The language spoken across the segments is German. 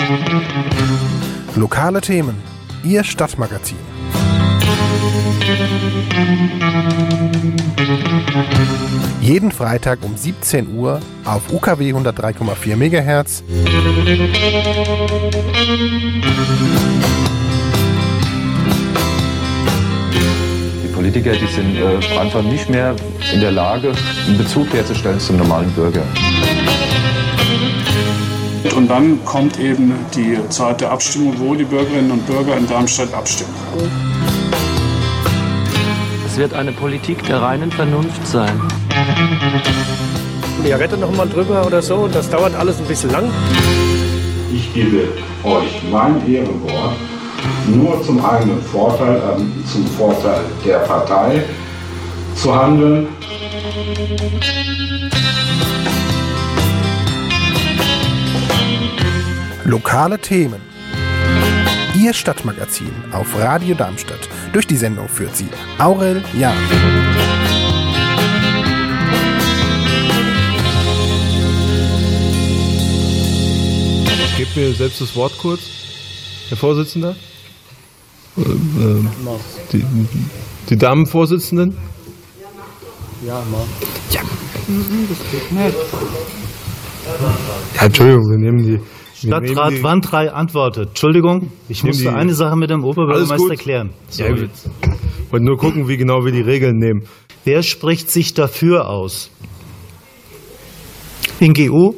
Lokale Themen, Ihr Stadtmagazin. Jeden Freitag um 17 Uhr auf UKW 103,4 MHz. Die Politiker, die sind einfach nicht mehr in der Lage, einen Bezug herzustellen zum normalen Bürger. Und dann kommt eben die Zeit der Abstimmung, wo die Bürgerinnen und Bürger in Darmstadt abstimmen. Es wird eine Politik der reinen Vernunft sein. Ja, rettet noch mal drüber oder so, das dauert alles ein bisschen lang. Ich gebe euch mein Ehrenwort, nur zum eigenen Vorteil, zum Vorteil der Partei zu handeln. Lokale Themen. Ihr Stadtmagazin auf Radio Darmstadt. Durch die Sendung führt sie Aurel Jahn. Gebt mir selbst das Wort kurz, Herr Vorsitzender. Die Damenvorsitzenden. Ja, mal. Ja. Das geht nicht. Ja, Entschuldigung, wir nehmen die... Stadtrat Wandrei antwortet. Entschuldigung, ich musste eine Sache mit dem Oberbürgermeister klären. Ja, ich wollte nur gucken, wie genau wir die Regeln nehmen. Wer spricht sich dafür aus? NGO?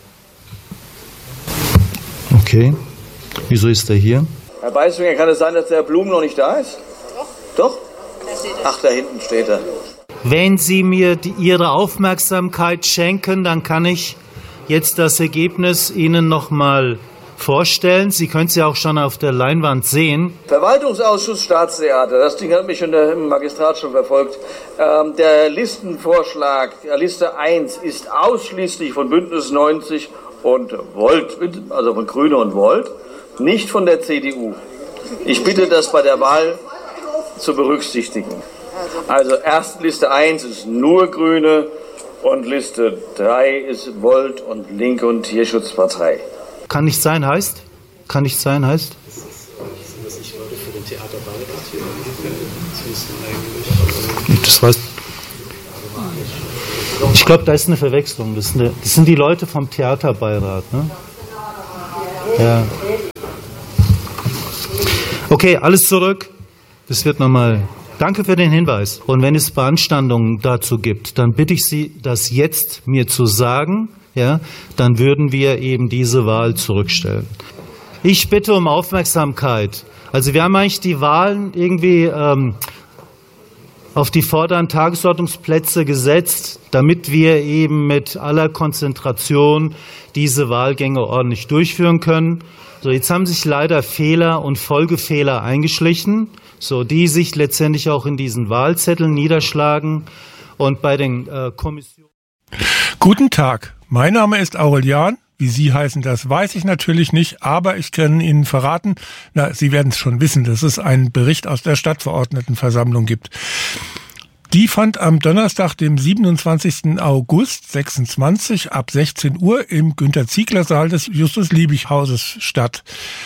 Okay. Wieso ist er hier? Herr Beiswinger, kann es sein, dass der Herr Blum noch nicht da ist? Doch? Ach, da hinten steht er. Wenn Sie mir Ihre Aufmerksamkeit schenken, dann kann ich jetzt das Ergebnis Ihnen nochmal vorstellen. Sie können es ja auch schon auf der Leinwand sehen. Verwaltungsausschuss Staatstheater, das Ding hat mich schon im Magistrat schon verfolgt. Der Listenvorschlag, Liste 1, ist ausschließlich von Bündnis 90 und Volt, also von Grüne und Volt, nicht von der CDU. Ich bitte das bei der Wahl zu berücksichtigen. Also erst Liste 1 ist nur Grüne, und Liste 3 ist Volt und Linke und Tierschutzpartei. Kann nicht sein heißt? Kann nicht sein heißt? Das weiß. Ich glaube, da ist eine Verwechslung. Das sind die Leute vom Theaterbeirat, ne? Ja. Okay, alles zurück. Das wird nochmal. Danke für den Hinweis. Und wenn es Beanstandungen dazu gibt, dann bitte ich Sie, das jetzt mir zu sagen. Ja, dann würden wir eben diese Wahl zurückstellen. Ich bitte um Aufmerksamkeit. Also wir haben eigentlich die Wahlen irgendwie auf die vorderen Tagesordnungsplätze gesetzt, damit wir eben mit aller Konzentration diese Wahlgänge ordentlich durchführen können. So, jetzt haben sich leider Fehler und Folgefehler eingeschlichen, so die sich letztendlich auch in diesen Wahlzetteln niederschlagen und bei den Kommissionen. Guten Tag, mein Name ist Aurel Jahn. Wie Sie heißen, das weiß ich natürlich nicht, aber ich kann Ihnen verraten, Sie werden es schon wissen, dass es einen Bericht aus der Stadtverordnetenversammlung gibt. Die fand am Donnerstag, dem 27. August 26 ab 16 Uhr im Günter-Ziegler-Saal des Justus-Liebig-Hauses statt.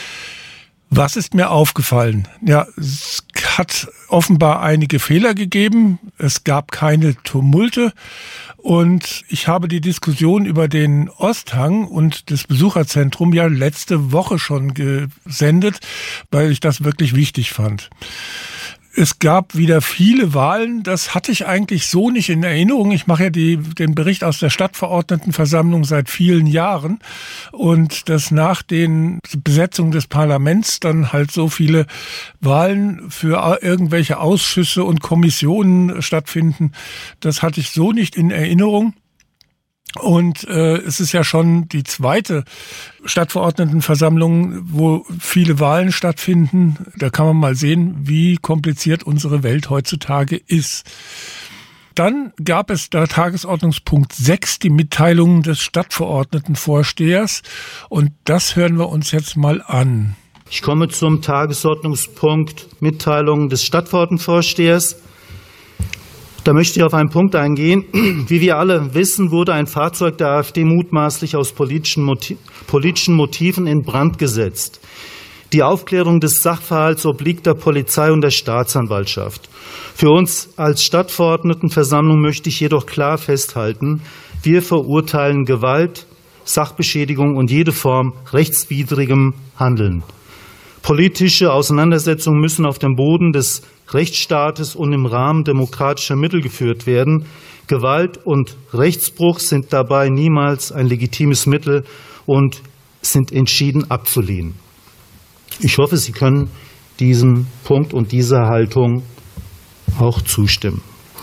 Was ist mir aufgefallen? Ja, es hat offenbar einige Fehler gegeben. Es gab keine Tumulte. Und ich habe die Diskussion über den Osthang und das Besucherzentrum ja letzte Woche schon gesendet, weil ich das wirklich wichtig fand. Es gab wieder viele Wahlen, das hatte ich eigentlich so nicht in Erinnerung. Ich mache ja den Bericht aus der Stadtverordnetenversammlung seit vielen Jahren und dass nach den Besetzungen des Parlaments dann halt so viele Wahlen für irgendwelche Ausschüsse und Kommissionen stattfinden, das hatte ich so nicht in Erinnerung. Und es ist ja schon die zweite Stadtverordnetenversammlung, wo viele Wahlen stattfinden. Da kann man mal sehen, wie kompliziert unsere Welt heutzutage ist. Dann gab es da Tagesordnungspunkt 6, die Mitteilungen des Stadtverordnetenvorstehers. Und das hören wir uns jetzt mal an. Ich komme zum Tagesordnungspunkt Mitteilungen des Stadtverordnetenvorstehers. Da möchte ich auf einen Punkt eingehen. Wie wir alle wissen, wurde ein Fahrzeug der AfD mutmaßlich aus politischen Motiven in Brand gesetzt. Die Aufklärung des Sachverhalts obliegt der Polizei und der Staatsanwaltschaft. Für uns als Stadtverordnetenversammlung möchte ich jedoch klar festhalten, wir verurteilen Gewalt, Sachbeschädigung und jede Form rechtswidrigem Handeln. Politische Auseinandersetzungen müssen auf dem Boden des Rechtsstaates und im Rahmen demokratischer Mittel geführt werden. Gewalt und Rechtsbruch sind dabei niemals ein legitimes Mittel und sind entschieden abzulehnen. Ich hoffe, Sie können diesem Punkt und dieser Haltung auch zustimmen.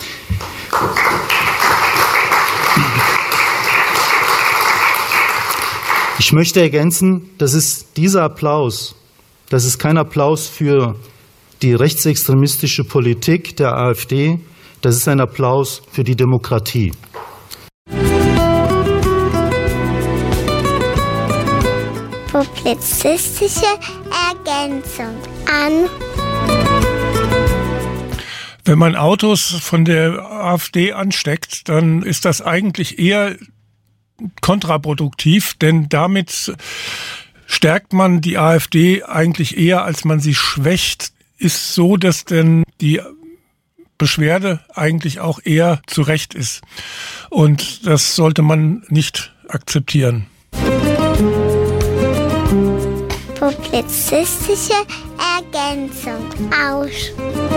Ich möchte ergänzen, dieser Applaus, das ist kein Applaus für die rechtsextremistische Politik der AfD, das ist ein Applaus für die Demokratie. Publizistische Ergänzung an. Wenn man Autos von der AfD ansteckt, dann ist das eigentlich eher kontraproduktiv, denn damit stärkt man die AfD eigentlich eher, als man sie schwächt. Ist so, dass denn die Beschwerde eigentlich auch eher zu Recht ist. Und das sollte man nicht akzeptieren. Publizistische Ergänzung aus.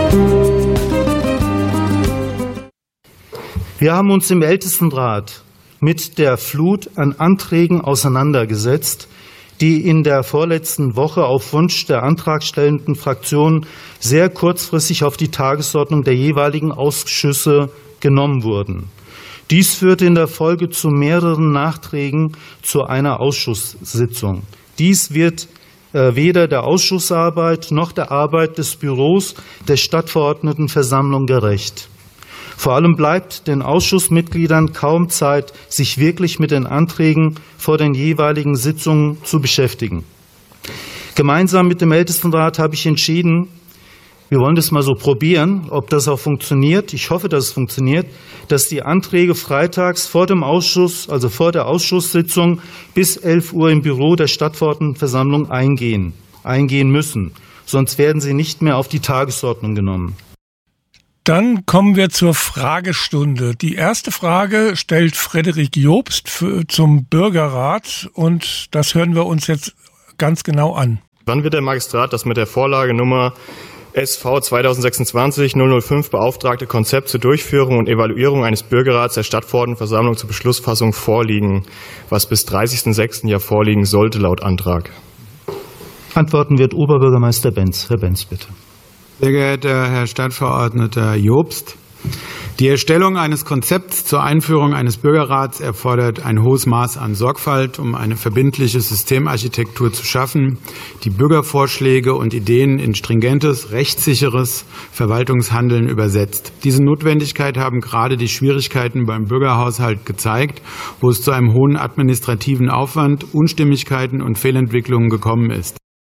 Wir haben uns im Ältestenrat mit der Flut an Anträgen auseinandergesetzt, die in der vorletzten Woche auf Wunsch der antragstellenden Fraktionen sehr kurzfristig auf die Tagesordnung der jeweiligen Ausschüsse genommen wurden. Dies führte in der Folge zu mehreren Nachträgen zu einer Ausschusssitzung. Dies wird weder der Ausschussarbeit noch der Arbeit des Büros der Stadtverordnetenversammlung gerecht. Vor allem bleibt den Ausschussmitgliedern kaum Zeit, sich wirklich mit den Anträgen vor den jeweiligen Sitzungen zu beschäftigen. Gemeinsam mit dem Ältestenrat habe ich entschieden, wir wollen das mal so probieren, ob das auch funktioniert. Ich hoffe, dass es funktioniert, dass die Anträge freitags vor dem Ausschuss, also vor der Ausschusssitzung bis 11 Uhr im Büro der Stadtverordnetenversammlung eingehen müssen. Sonst werden sie nicht mehr auf die Tagesordnung genommen. Dann kommen wir zur Fragestunde. Die erste Frage stellt Frederik Jobst zum Bürgerrat und das hören wir uns jetzt ganz genau an. Wann wird der Magistrat das mit der Vorlage Nummer SV 2026-005 beauftragte Konzept zur Durchführung und Evaluierung eines Bürgerrats der Stadtverordnetenversammlung zur Beschlussfassung vorliegen, was bis 30.06. ja vorliegen sollte laut Antrag? Antworten wird Oberbürgermeister Benz. Herr Benz, bitte. Sehr geehrter Herr Stadtverordneter Jobst, die Erstellung eines Konzepts zur Einführung eines Bürgerrats erfordert ein hohes Maß an Sorgfalt, um eine verbindliche Systemarchitektur zu schaffen, die Bürgervorschläge und Ideen in stringentes, rechtssicheres Verwaltungshandeln übersetzt. Diese Notwendigkeit haben gerade die Schwierigkeiten beim Bürgerhaushalt gezeigt, wo es zu einem hohen administrativen Aufwand, Unstimmigkeiten und Fehlentwicklungen gekommen ist.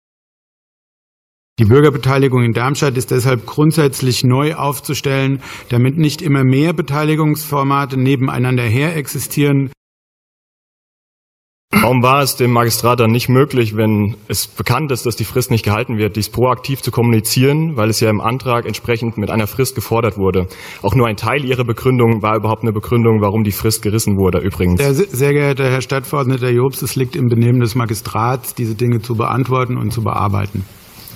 Die Bürgerbeteiligung in Darmstadt ist deshalb grundsätzlich neu aufzustellen, damit nicht immer mehr Beteiligungsformate nebeneinander her existieren. Warum war es dem Magistrat dann nicht möglich, wenn es bekannt ist, dass die Frist nicht gehalten wird, dies proaktiv zu kommunizieren, weil es ja im Antrag entsprechend mit einer Frist gefordert wurde? Auch nur ein Teil Ihrer Begründung war überhaupt eine Begründung, warum die Frist gerissen wurde übrigens. Sehr geehrter Herr Stadtverordneter Jobst, es liegt im Benehmen des Magistrats, diese Dinge zu beantworten und zu bearbeiten.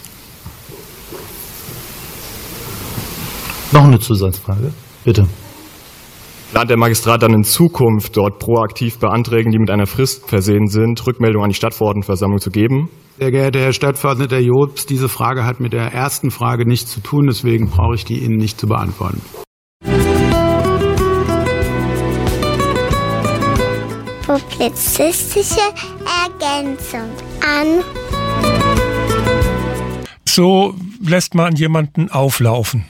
Noch eine Zusatzfrage, bitte. Plant der Magistrat dann in Zukunft dort proaktiv bei Anträgen, die mit einer Frist versehen sind, Rückmeldung an die Stadtverordnetenversammlung zu geben? Sehr geehrter Herr Stadtverordneter Jobst, diese Frage hat mit der ersten Frage nichts zu tun, deswegen brauche ich die Ihnen nicht zu beantworten. Publizistische Ergänzung an. So lässt man jemanden auflaufen.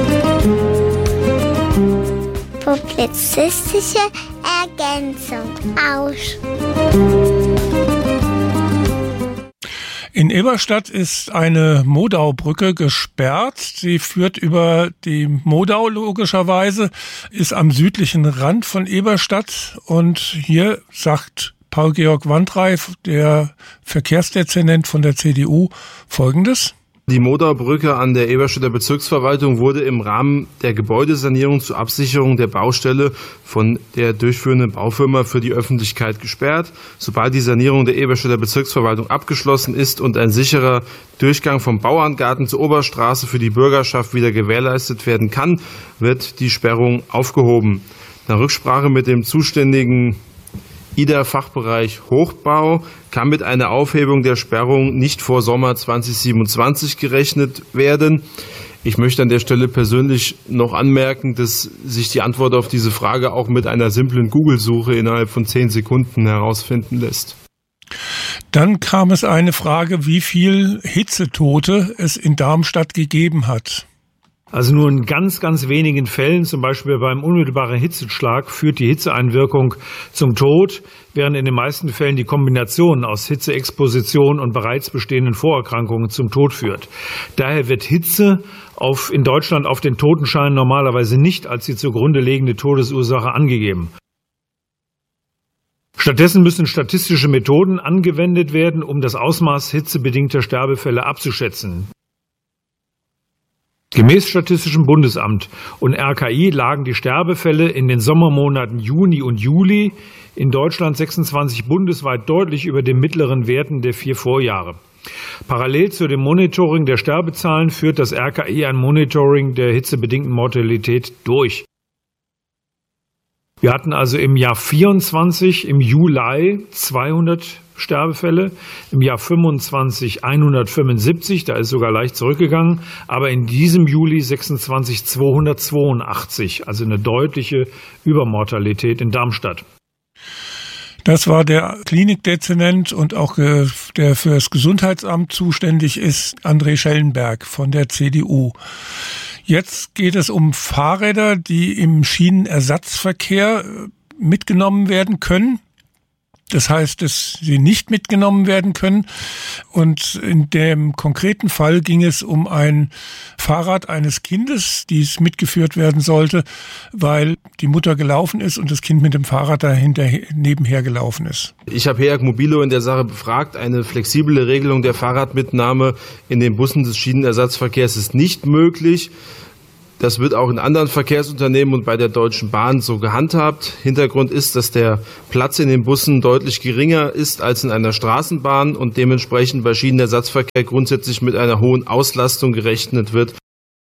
Publizistische Ergänzung aus. In Eberstadt ist eine Modaubrücke gesperrt. Sie führt über die Modau logischerweise, ist am südlichen Rand von Eberstadt. Und hier sagt Paul-Georg Wandrey, der Verkehrsdezernent von der CDU, Folgendes. Die Modaubrücke an der Eberstädter Bezirksverwaltung wurde im Rahmen der Gebäudesanierung zur Absicherung der Baustelle von der durchführenden Baufirma für die Öffentlichkeit gesperrt. Sobald die Sanierung der Eberstädter Bezirksverwaltung abgeschlossen ist und ein sicherer Durchgang vom Bauerngarten zur Oberstraße für die Bürgerschaft wieder gewährleistet werden kann, wird die Sperrung aufgehoben. Nach Rücksprache mit dem zuständigen IDA-Fachbereich Hochbau kann mit einer Aufhebung der Sperrung nicht vor Sommer 2027 gerechnet werden. Ich möchte an der Stelle persönlich noch anmerken, dass sich die Antwort auf diese Frage auch mit einer simplen Google-Suche innerhalb von 10 Sekunden herausfinden lässt. Dann kam es eine Frage, wie viel Hitzetote es in Darmstadt gegeben hat. Also nur in ganz, ganz wenigen Fällen, zum Beispiel beim unmittelbaren Hitzeschlag, führt die Hitzeeinwirkung zum Tod, während in den meisten Fällen die Kombination aus Hitzeexposition und bereits bestehenden Vorerkrankungen zum Tod führt. Daher wird Hitze in Deutschland auf den Totenscheinen normalerweise nicht als die zugrunde liegende Todesursache angegeben. Stattdessen müssen statistische Methoden angewendet werden, um das Ausmaß hitzebedingter Sterbefälle abzuschätzen. Gemäß Statistischem Bundesamt und RKI lagen die Sterbefälle in den Sommermonaten Juni und Juli in Deutschland 26 bundesweit deutlich über den mittleren Werten der 4 Vorjahre. Parallel zu dem Monitoring der Sterbezahlen führt das RKI ein Monitoring der hitzebedingten Mortalität durch. Wir hatten also im Jahr 24 im Juli 200 Sterbefälle, im Jahr 25 175, da ist sogar leicht zurückgegangen, aber in diesem Juli 26 282, also eine deutliche Übermortalität in Darmstadt. Das war der Klinikdezernent und auch der für das Gesundheitsamt zuständig ist, André Schellenberg von der CDU. Jetzt geht es um Fahrräder, die im Schienenersatzverkehr mitgenommen werden können. Das heißt, dass sie nicht mitgenommen werden können. Und in dem konkreten Fall ging es um ein Fahrrad eines Kindes, das mitgeführt werden sollte, weil die Mutter gelaufen ist und das Kind mit dem Fahrrad nebenher gelaufen ist. Ich habe HEAG Mobilo in der Sache befragt. Eine flexible Regelung der Fahrradmitnahme in den Bussen des Schienenersatzverkehrs ist nicht möglich. Das wird auch in anderen Verkehrsunternehmen und bei der Deutschen Bahn so gehandhabt. Hintergrund ist, dass der Platz in den Bussen deutlich geringer ist als in einer Straßenbahn und dementsprechend bei Schienenersatzverkehr grundsätzlich mit einer hohen Auslastung gerechnet wird.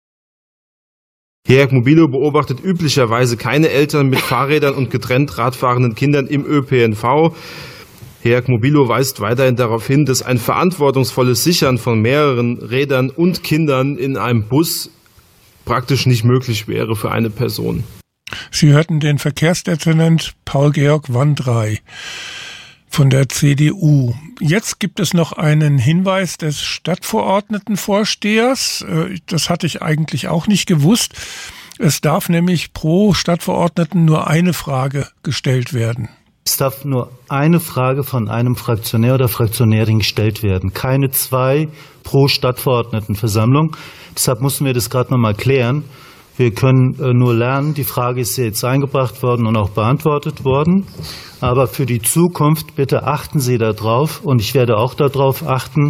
HEAG Mobilo beobachtet üblicherweise keine Eltern mit Fahrrädern und getrennt radfahrenden Kindern im ÖPNV. HEAG Mobilo weist weiterhin darauf hin, dass ein verantwortungsvolles Sichern von mehreren Rädern und Kindern in einem Bus praktisch nicht möglich wäre für eine Person. Sie hörten den Verkehrsdezernent Paul-Georg Wandrey von der CDU. Jetzt gibt es noch einen Hinweis des Stadtverordnetenvorstehers. Das hatte ich eigentlich auch nicht gewusst. Es darf nämlich pro Stadtverordneten nur eine Frage gestellt werden. Es darf nur eine Frage von einem Fraktionär oder Fraktionärin gestellt werden. Keine 2 pro Stadtverordnetenversammlung. Deshalb mussten wir das gerade nochmal klären. Wir können nur lernen, die Frage ist jetzt eingebracht worden und auch beantwortet worden. Aber für die Zukunft bitte achten Sie darauf und ich werde auch darauf achten.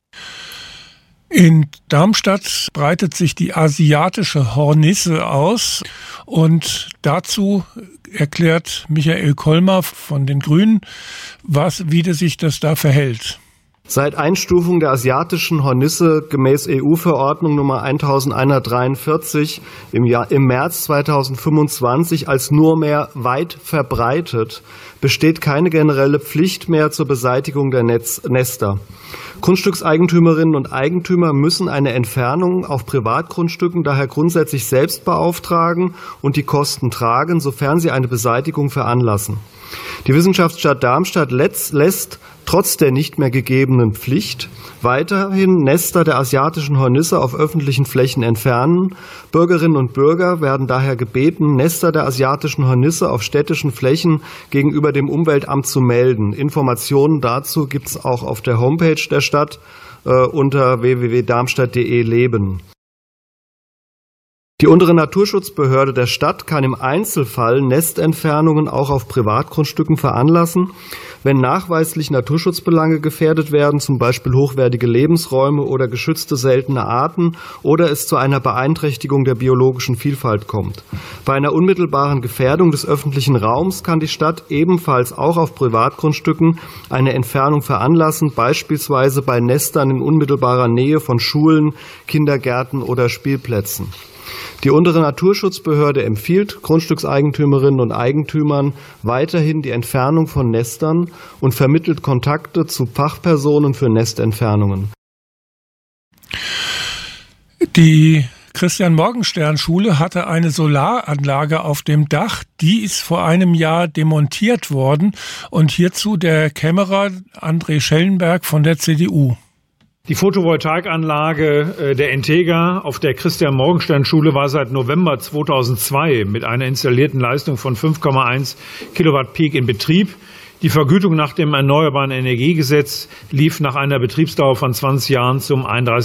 In Darmstadt breitet sich die asiatische Hornisse aus und dazu erklärt Michael Kollmar von den Grünen, wie sich das da verhält. Seit Einstufung der asiatischen Hornisse gemäß EU-Verordnung Nummer 1143 im März 2025 als nur mehr weit verbreitet, besteht keine generelle Pflicht mehr zur Beseitigung der Nester. Grundstückseigentümerinnen und Eigentümer müssen eine Entfernung auf Privatgrundstücken daher grundsätzlich selbst beauftragen und die Kosten tragen, sofern sie eine Beseitigung veranlassen. Die Wissenschaftsstadt Darmstadt lässt trotz der nicht mehr gegebenen Pflicht weiterhin Nester der asiatischen Hornisse auf öffentlichen Flächen entfernen. Bürgerinnen und Bürger werden daher gebeten, Nester der asiatischen Hornisse auf städtischen Flächen gegenüber dem Umweltamt zu melden. Informationen dazu gibt es auch auf der Homepage der Stadt unter www.darmstadt.de leben. Die untere Naturschutzbehörde der Stadt kann im Einzelfall Nestentfernungen auch auf Privatgrundstücken veranlassen, wenn nachweislich Naturschutzbelange gefährdet werden, zum Beispiel hochwertige Lebensräume oder geschützte seltene Arten, oder es zu einer Beeinträchtigung der biologischen Vielfalt kommt. Bei einer unmittelbaren Gefährdung des öffentlichen Raums kann die Stadt ebenfalls auch auf Privatgrundstücken eine Entfernung veranlassen, beispielsweise bei Nestern in unmittelbarer Nähe von Schulen, Kindergärten oder Spielplätzen. Die untere Naturschutzbehörde empfiehlt Grundstückseigentümerinnen und Eigentümern weiterhin die Entfernung von Nestern und vermittelt Kontakte zu Fachpersonen für Nestentfernungen. Die Christian-Morgenstern-Schule hatte eine Solaranlage auf dem Dach. Die ist vor einem Jahr demontiert worden. Und hierzu der Kämmerer André Schellenberg von der CDU. Die Photovoltaikanlage der Entega auf der Christian-Morgenstern-Schule war seit November 2002 mit einer installierten Leistung von 5,1 Kilowatt Peak in Betrieb. Die Vergütung nach dem Erneuerbaren Energiegesetz lief nach einer Betriebsdauer von 20 Jahren zum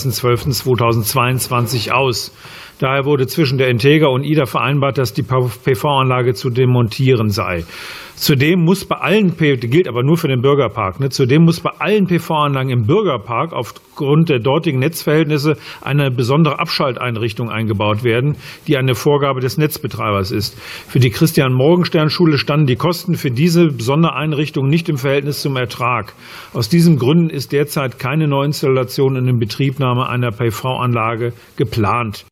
31.12.2022 aus. Daher wurde zwischen der Entega und IDA vereinbart, dass die PV-Anlage zu demontieren sei. Zudem muss bei allen, gilt aber nur für den Bürgerpark, zudem muss bei allen PV-Anlagen im Bürgerpark aufgrund der dortigen Netzverhältnisse eine besondere Abschalteinrichtung eingebaut werden, die eine Vorgabe des Netzbetreibers ist. Für die Christian-Morgenstern-Schule standen die Kosten für diese besondere Einrichtung nicht im Verhältnis zum Ertrag. Aus diesen Gründen ist derzeit keine Neuinstallation und Inbetriebnahme einer PV-Anlage geplant.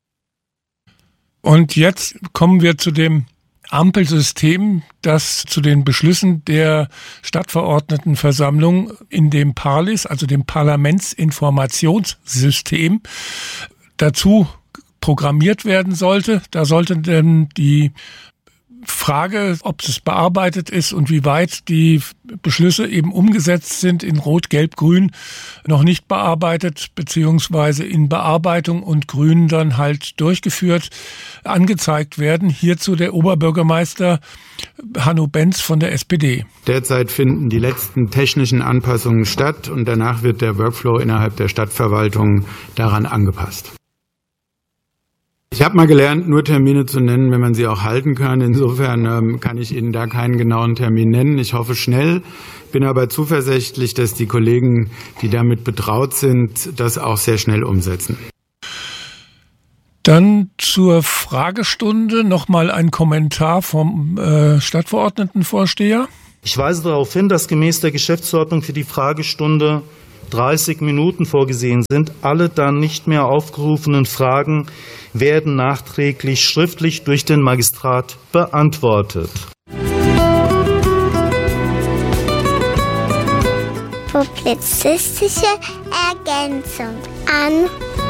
Und jetzt kommen wir zu dem Ampelsystem, das zu den Beschlüssen der Stadtverordnetenversammlung in dem PARLIS, also dem Parlamentsinformationssystem, dazu programmiert werden sollte. Da sollte dann die Frage, ob es bearbeitet ist und wie weit die Beschlüsse eben umgesetzt sind in Rot, Gelb, Grün, noch nicht bearbeitet, beziehungsweise in Bearbeitung und Grün dann halt durchgeführt, angezeigt werden. Hierzu der Oberbürgermeister Hanno Benz von der SPD. Derzeit finden die letzten technischen Anpassungen statt und danach wird der Workflow innerhalb der Stadtverwaltung daran angepasst. Ich habe mal gelernt, nur Termine zu nennen, wenn man sie auch halten kann. Insofern kann ich Ihnen da keinen genauen Termin nennen. Ich hoffe schnell, bin aber zuversichtlich, dass die Kollegen, die damit betraut sind, das auch sehr schnell umsetzen. Dann zur Fragestunde nochmal ein Kommentar vom Stadtverordnetenvorsteher. Ich weise darauf hin, dass gemäß der Geschäftsordnung für die Fragestunde 30 Minuten vorgesehen sind. Alle dann nicht mehr aufgerufenen Fragen werden nachträglich schriftlich durch den Magistrat beantwortet. Publizistische Ergänzung an.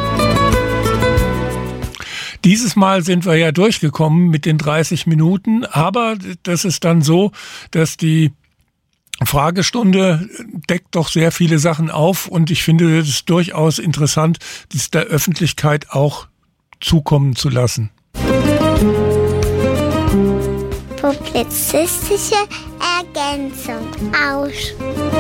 Dieses Mal sind wir ja durchgekommen mit den 30 Minuten, aber das ist dann so, dass die Fragestunde deckt doch sehr viele Sachen auf und ich finde es durchaus interessant, das der Öffentlichkeit auch zukommen zu lassen. Publizistische Ergänzung aus.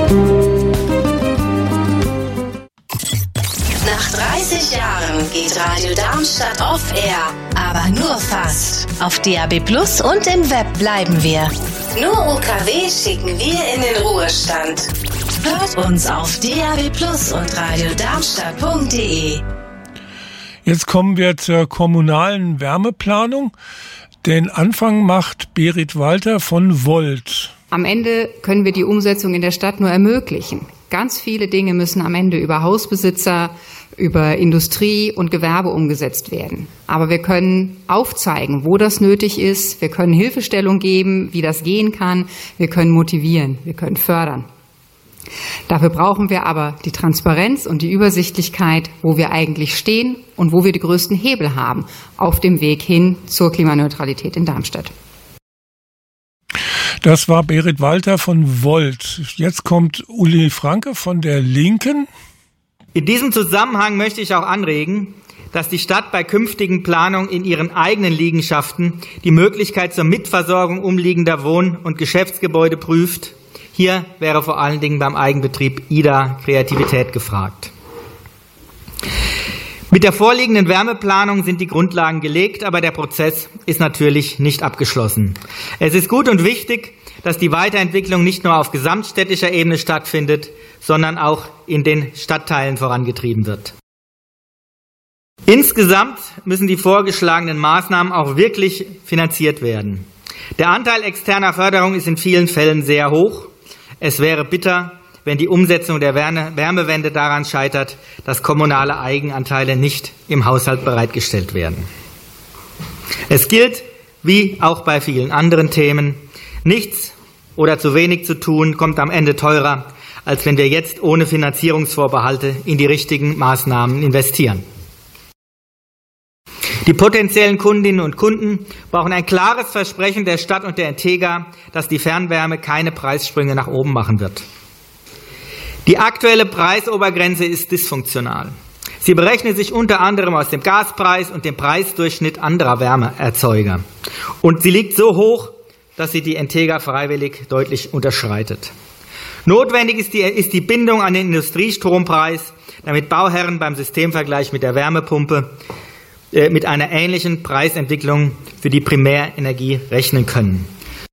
Nach 30 Jahren geht Radio Darmstadt off air, aber nur fast. Auf DAB+ und im Web bleiben wir. Nur UKW schicken wir in den Ruhestand. Hört uns auf DAB+ und radiodarmstadt.de. Jetzt kommen wir zur kommunalen Wärmeplanung. Den Anfang macht Berit Walter von Volt. Am Ende können wir die Umsetzung in der Stadt nur ermöglichen. Ganz viele Dinge müssen am Ende über Hausbesitzer, über Industrie und Gewerbe umgesetzt werden. Aber wir können aufzeigen, wo das nötig ist. Wir können Hilfestellung geben, wie das gehen kann. Wir können motivieren, wir können fördern. Dafür brauchen wir aber die Transparenz und die Übersichtlichkeit, wo wir eigentlich stehen und wo wir die größten Hebel haben auf dem Weg hin zur Klimaneutralität in Darmstadt. Das war Berit Walter von Volt. Jetzt kommt Uli Franke von der Linken. In diesem Zusammenhang möchte ich auch anregen, dass die Stadt bei künftigen Planungen in ihren eigenen Liegenschaften die Möglichkeit zur Mitversorgung umliegender Wohn- und Geschäftsgebäude prüft. Hier wäre vor allen Dingen beim Eigenbetrieb IDA Kreativität gefragt. Mit der vorliegenden Wärmeplanung sind die Grundlagen gelegt, aber der Prozess ist natürlich nicht abgeschlossen. Es ist gut und wichtig, dass die Weiterentwicklung nicht nur auf gesamtstädtischer Ebene stattfindet, sondern auch in den Stadtteilen vorangetrieben wird. Insgesamt müssen die vorgeschlagenen Maßnahmen auch wirklich finanziert werden. Der Anteil externer Förderung ist in vielen Fällen sehr hoch. Es wäre bitter, wenn die Umsetzung der Wärmewende daran scheitert, dass kommunale Eigenanteile nicht im Haushalt bereitgestellt werden. Es gilt, wie auch bei vielen anderen Themen, nichts oder zu wenig zu tun, kommt am Ende teurer, als wenn wir jetzt ohne Finanzierungsvorbehalte in die richtigen Maßnahmen investieren. Die potenziellen Kundinnen und Kunden brauchen ein klares Versprechen der Stadt und der Entega, dass die Fernwärme keine Preissprünge nach oben machen wird. Die aktuelle Preisobergrenze ist dysfunktional. Sie berechnet sich unter anderem aus dem Gaspreis und dem Preisdurchschnitt anderer Wärmeerzeuger. Und sie liegt so hoch, dass sie die Entega freiwillig deutlich unterschreitet. Notwendig ist die Bindung an den Industriestrompreis, damit Bauherren beim Systemvergleich mit der Wärmepumpe mit einer ähnlichen Preisentwicklung für die Primärenergie rechnen können.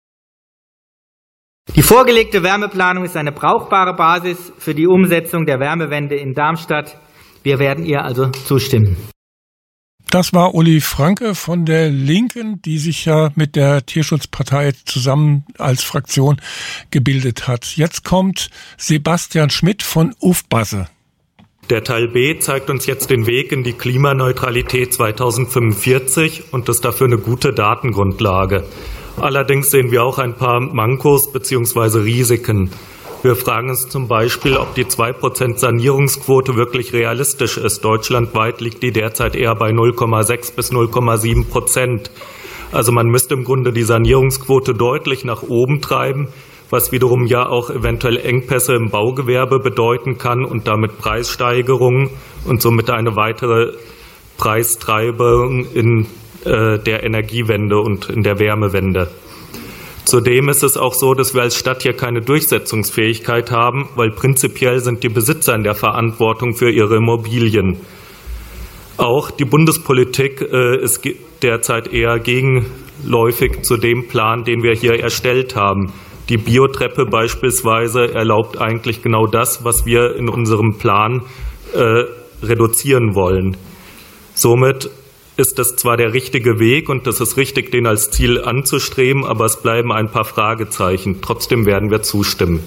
Die vorgelegte Wärmeplanung ist eine brauchbare Basis für die Umsetzung der Wärmewende in Darmstadt. Wir werden ihr also zustimmen. Das war Uli Franke von der Linken, die sich ja mit der Tierschutzpartei zusammen als Fraktion gebildet hat. Jetzt kommt Sebastian Schmidt von Ufbasse. Der Teil B zeigt uns jetzt den Weg in die Klimaneutralität 2045 und ist dafür eine gute Datengrundlage. Allerdings sehen wir auch ein paar Mankos bzw. Risiken. Wir fragen uns zum Beispiel, ob die 2% Sanierungsquote wirklich realistisch ist. Deutschlandweit liegt die derzeit eher bei 0,6 bis 0,7%. Also man müsste im Grunde die Sanierungsquote deutlich nach oben treiben, was wiederum ja auch eventuell Engpässe im Baugewerbe bedeuten kann und damit Preissteigerungen und somit eine weitere Preistreibung in der Energiewende und in der Wärmewende. Zudem ist es auch so, dass wir als Stadt hier keine Durchsetzungsfähigkeit haben, weil prinzipiell sind die Besitzer in der Verantwortung für ihre Immobilien. Auch die Bundespolitik ist derzeit eher gegenläufig zu dem Plan, den wir hier erstellt haben. Die Biotreppe beispielsweise erlaubt eigentlich genau das, was wir in unserem Plan reduzieren wollen. Somit ist das zwar der richtige Weg und das ist richtig, den als Ziel anzustreben, aber es bleiben ein paar Fragezeichen. Trotzdem werden wir zustimmen.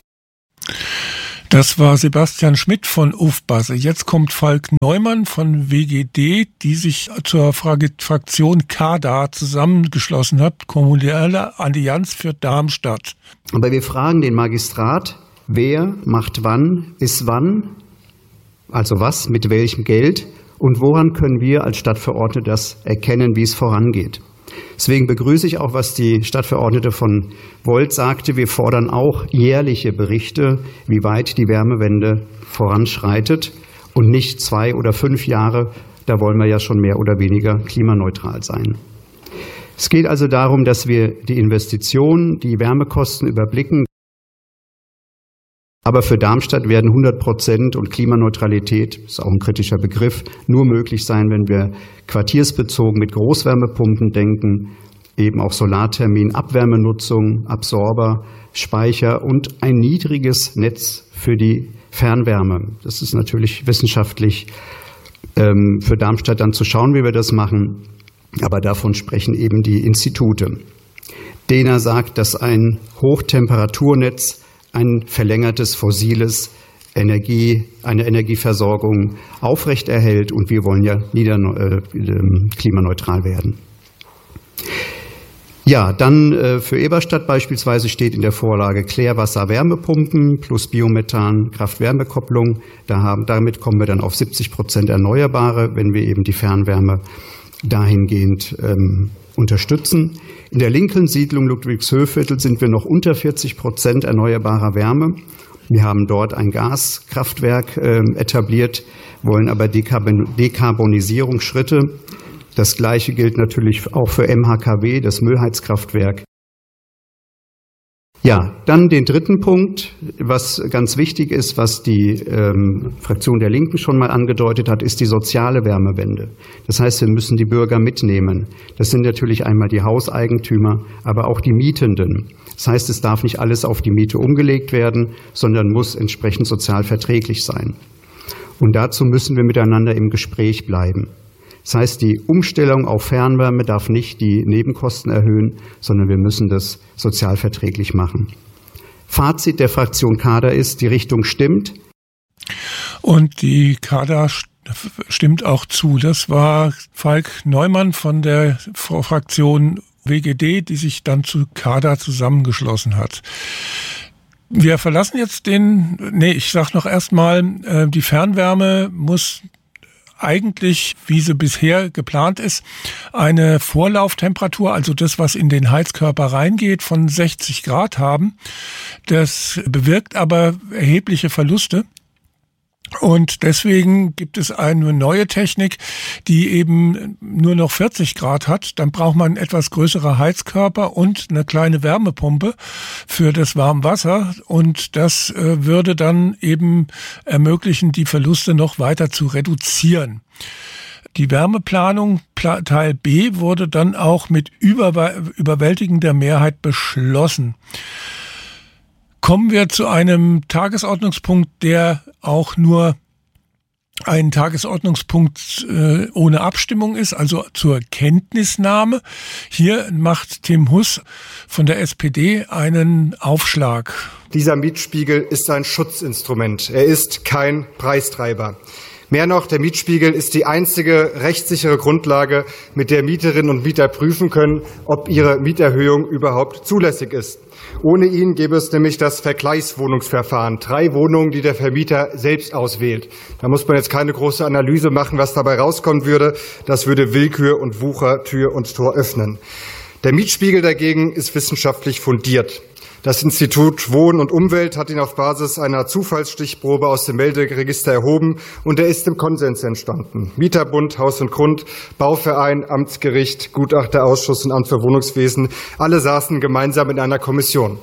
Das war Sebastian Schmidt von Ufbasse. Jetzt kommt Falk Neumann von WGD, die sich zur Fraktion KADA zusammengeschlossen hat, Kommunale Allianz für Darmstadt. Aber wir fragen den Magistrat, wer macht wann, bis wann, also was, mit welchem Geld und woran können wir als Stadtverordnete das erkennen, wie es vorangeht. Deswegen begrüße ich auch, was die Stadtverordnete von Volt sagte. Wir fordern auch jährliche Berichte, wie weit die Wärmewende voranschreitet und nicht 2 oder 5 Jahre. Da wollen wir ja schon mehr oder weniger klimaneutral sein. Es geht also darum, dass wir die Investitionen, die Wärmekosten überblicken. Aber für Darmstadt werden 100% und Klimaneutralität, ist auch ein kritischer Begriff, nur möglich sein, wenn wir quartiersbezogen mit Großwärmepumpen denken, eben auch Solarthermin, Abwärmenutzung, Absorber, Speicher und ein niedriges Netz für die Fernwärme. Das ist natürlich wissenschaftlich für Darmstadt dann zu schauen, wie wir das machen, aber davon sprechen eben die Institute. DENA sagt, dass ein Hochtemperaturnetz ein verlängertes fossiles eine Energieversorgung aufrechterhält und wir wollen ja klimaneutral werden. Ja, dann für Eberstadt beispielsweise steht in der Vorlage Klärwasser-Wärmepumpen plus Biomethan, Kraft-Wärme-Kopplung. Damit kommen wir dann auf 70% Erneuerbare, wenn wir eben die Fernwärme dahingehend unterstützen. In der linken Siedlung Ludwigshöhviertel sind wir noch unter 40% erneuerbarer Wärme. Wir haben dort ein Gaskraftwerk etabliert, wollen aber Dekarbonisierungsschritte. Das Gleiche gilt natürlich auch für MHKW, das Müllheizkraftwerk. Ja, dann den dritten Punkt, was ganz wichtig ist, was die Fraktion der Linken schon mal angedeutet hat, ist die soziale Wärmewende. Das heißt, wir müssen die Bürger mitnehmen. Das sind natürlich einmal die Hauseigentümer, aber auch die Mietenden. Das heißt, es darf nicht alles auf die Miete umgelegt werden, sondern muss entsprechend sozial verträglich sein. Und dazu müssen wir miteinander im Gespräch bleiben. Das heißt, die Umstellung auf Fernwärme darf nicht die Nebenkosten erhöhen, sondern wir müssen das sozial verträglich machen. Fazit der Fraktion Kader ist, die Richtung stimmt. Und die Kader stimmt auch zu. Das war Falk Neumann von der Fraktion WGD, die sich dann zu Kader zusammengeschlossen hat. Wir verlassen jetzt ich sag noch erstmal, die Fernwärme muss eigentlich, wie sie bisher geplant ist, eine Vorlauftemperatur, also das, was in den Heizkörper reingeht, von 60 Grad haben. Das bewirkt aber erhebliche Verluste. Und deswegen gibt es eine neue Technik, die eben nur noch 40 Grad hat. Dann braucht man etwas größere Heizkörper und eine kleine Wärmepumpe für das Warmwasser. Und das würde dann eben ermöglichen, die Verluste noch weiter zu reduzieren. Die Wärmeplanung Teil B wurde dann auch mit überwältigender Mehrheit beschlossen. Kommen wir zu einem Tagesordnungspunkt, der auch nur ein Tagesordnungspunkt ohne Abstimmung ist, also zur Kenntnisnahme. Hier macht Tim Huss von der SPD einen Aufschlag. Dieser Mietspiegel ist ein Schutzinstrument. Er ist kein Preistreiber. Mehr noch, der Mietspiegel ist die einzige rechtssichere Grundlage, mit der Mieterinnen und Mieter prüfen können, ob ihre Mieterhöhung überhaupt zulässig ist. Ohne ihn gäbe es nämlich das Vergleichswohnungsverfahren. 3 Wohnungen, die der Vermieter selbst auswählt. Da muss man jetzt keine große Analyse machen, was dabei rauskommen würde. Das würde Willkür und Wucher Tür und Tor öffnen. Der Mietspiegel dagegen ist wissenschaftlich fundiert. Das Institut Wohnen und Umwelt hat ihn auf Basis einer Zufallsstichprobe aus dem Melderegister erhoben und er ist im Konsens entstanden. Mieterbund, Haus und Grund, Bauverein, Amtsgericht, Gutachterausschuss und Amt für Wohnungswesen, alle saßen gemeinsam in einer Kommission.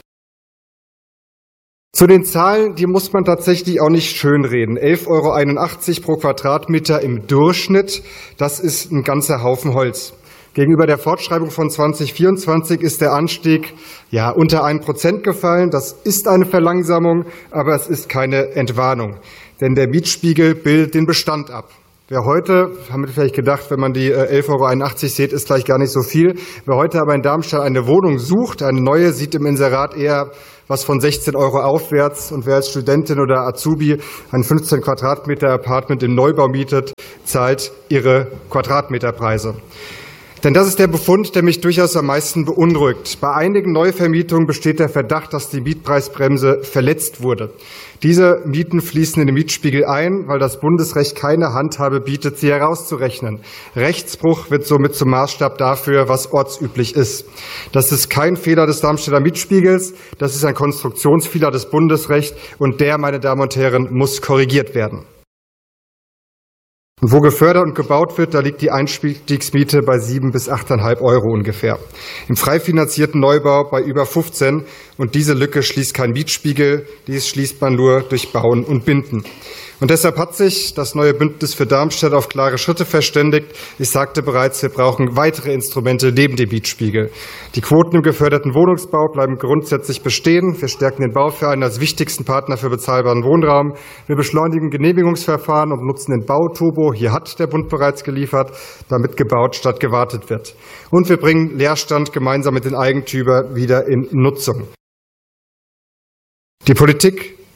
Zu den Zahlen, die muss man tatsächlich auch nicht schönreden. 11,81 € pro Quadratmeter im Durchschnitt, das ist ein ganzer Haufen Holz. Gegenüber der Fortschreibung von 2024 ist der Anstieg unter 1% gefallen. Das ist eine Verlangsamung, aber es ist keine Entwarnung. Denn der Mietspiegel bildet den Bestand ab. Wer heute, haben wir vielleicht gedacht, wenn man die 11,81 € sieht, ist vielleicht gar nicht so viel. Wer heute aber in Darmstadt eine Wohnung sucht, eine neue, sieht im Inserat eher was von 16 € aufwärts. Und wer als Studentin oder Azubi ein 15 Quadratmeter Apartment im Neubau mietet, zahlt ihre Quadratmeterpreise. Denn das ist der Befund, der mich durchaus am meisten beunruhigt. Bei einigen Neuvermietungen besteht der Verdacht, dass die Mietpreisbremse verletzt wurde. Diese Mieten fließen in den Mietspiegel ein, weil das Bundesrecht keine Handhabe bietet, sie herauszurechnen. Rechtsbruch wird somit zum Maßstab dafür, was ortsüblich ist. Das ist kein Fehler des Darmstädter Mietspiegels, das ist ein Konstruktionsfehler des Bundesrechts und der, meine Damen und Herren, muss korrigiert werden. Und wo gefördert und gebaut wird, da liegt die Einstiegsmiete bei 7 bis 8,5 € ungefähr. Im frei finanzierten Neubau bei über 15. Und diese Lücke schließt kein Mietspiegel, dies schließt man nur durch Bauen und Binden. Und deshalb hat sich das neue Bündnis für Darmstadt auf klare Schritte verständigt. Ich sagte bereits, wir brauchen weitere Instrumente neben dem Mietspiegel. Die Quoten im geförderten Wohnungsbau bleiben grundsätzlich bestehen. Wir stärken den Bauverein als wichtigsten Partner für bezahlbaren Wohnraum. Wir beschleunigen Genehmigungsverfahren und nutzen den Bauturbo. Hier hat der Bund bereits geliefert, damit gebaut statt gewartet wird. Und wir bringen Leerstand gemeinsam mit den Eigentümern wieder in Nutzung. Die Politik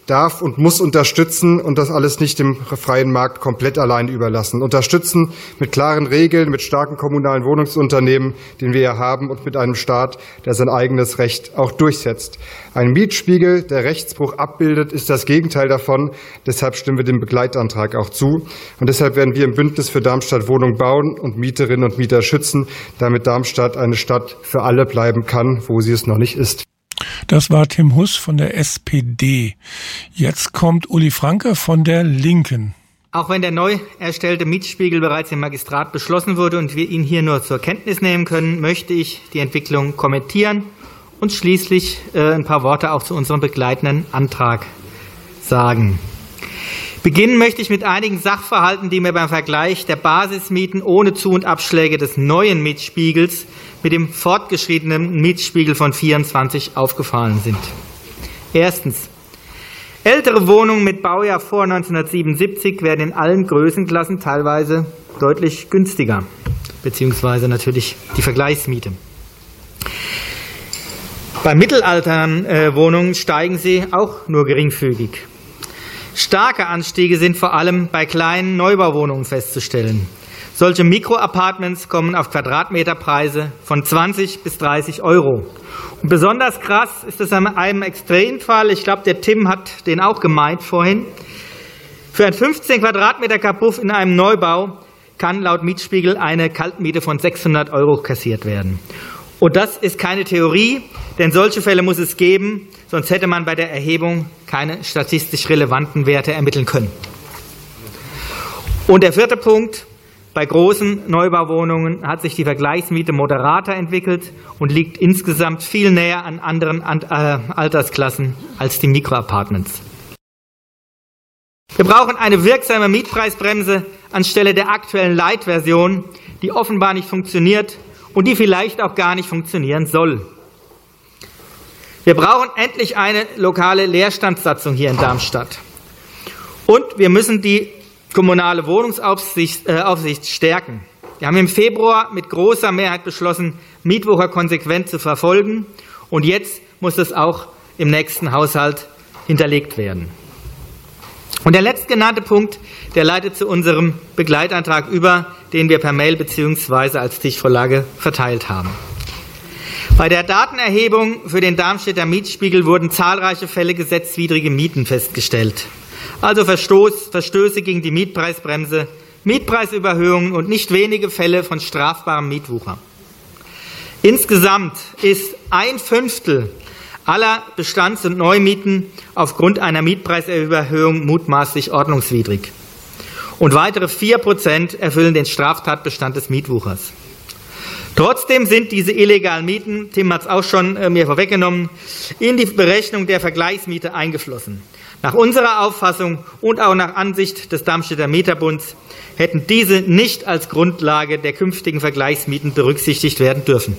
darf und muss unterstützen und das alles nicht dem freien Markt komplett allein überlassen. Unterstützen mit klaren Regeln, mit starken kommunalen Wohnungsunternehmen, den wir ja haben, und mit einem Staat, der sein eigenes Recht auch durchsetzt. Ein Mietspiegel, der Rechtsbruch abbildet, ist das Gegenteil davon. Deshalb stimmen wir dem Begleitantrag auch zu. Und deshalb werden wir im Bündnis für Darmstadt Wohnung bauen und Mieterinnen und Mieter schützen, damit Darmstadt eine Stadt für alle bleiben kann, wo sie es noch nicht ist. Das war Tim Huss von der SPD. Jetzt kommt Uli Franke von der Linken. Auch wenn der neu erstellte Mietspiegel bereits im Magistrat beschlossen wurde und wir ihn hier nur zur Kenntnis nehmen können, möchte ich die Entwicklung kommentieren und schließlich ein paar Worte auch zu unserem begleitenden Antrag sagen. Beginnen möchte ich mit einigen Sachverhalten, die mir beim Vergleich der Basismieten ohne Zu- und Abschläge des neuen Mietspiegels mit dem fortgeschrittenen Mietspiegel von 24 aufgefallen sind. Erstens. Ältere Wohnungen mit Baujahr vor 1977 werden in allen Größenklassen teilweise deutlich günstiger, beziehungsweise natürlich die Vergleichsmiete. Bei Mittelalterwohnungen steigen sie auch nur geringfügig. Starke Anstiege sind vor allem bei kleinen Neubauwohnungen festzustellen. Solche Mikroapartments kommen auf Quadratmeterpreise von 20 bis 30 Euro. Und besonders krass ist es an einem Extremfall, ich glaube, der Tim hat den auch gemeint vorhin. Für ein 15 Quadratmeter Kabuff in einem Neubau kann laut Mietspiegel eine Kaltmiete von 600 Euro kassiert werden. Und das ist keine Theorie, denn solche Fälle muss es geben, sonst hätte man bei der Erhebung keine statistisch relevanten Werte ermitteln können. Und der vierte Punkt: Bei großen Neubauwohnungen hat sich die Vergleichsmiete moderater entwickelt und liegt insgesamt viel näher an anderen Altersklassen als die Mikroapartments. Wir brauchen eine wirksame Mietpreisbremse anstelle der aktuellen Light-Version, die offenbar nicht funktioniert und die vielleicht auch gar nicht funktionieren soll. Wir brauchen endlich eine lokale Leerstandssatzung hier in Darmstadt. Und wir müssen die kommunale Wohnungsaufsicht stärken. Wir haben im Februar mit großer Mehrheit beschlossen, Mietwucher konsequent zu verfolgen. Und jetzt muss es auch im nächsten Haushalt hinterlegt werden. Und der letztgenannte Punkt, der leitet zu unserem Begleitantrag über, den wir per Mail bzw. als Tischvorlage verteilt haben. Bei der Datenerhebung für den Darmstädter Mietspiegel wurden zahlreiche Fälle gesetzwidrige Mieten festgestellt. Also Verstöße gegen die Mietpreisbremse, Mietpreisüberhöhungen und nicht wenige Fälle von strafbarem Mietwucher. Insgesamt ist 1/5 aller Bestands- und Neumieten aufgrund einer Mietpreisüberhöhung mutmaßlich ordnungswidrig. Und weitere 4% erfüllen den Straftatbestand des Mietwuchers. Trotzdem sind diese illegalen Mieten, Tim hat es auch schon mir vorweggenommen, in die Berechnung der Vergleichsmiete eingeflossen. Nach unserer Auffassung und auch nach Ansicht des Darmstädter Mieterbunds hätten diese nicht als Grundlage der künftigen Vergleichsmieten berücksichtigt werden dürfen.